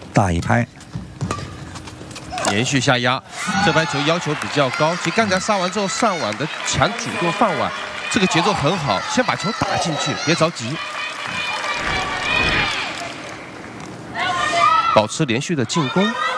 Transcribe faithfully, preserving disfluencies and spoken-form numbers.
大一拍。 连续下压，这盘球要求比较高。其实刚才杀完之后上碗的抢主动放碗，这个节奏很好。先把球打进去，别着急，保持连续的进攻。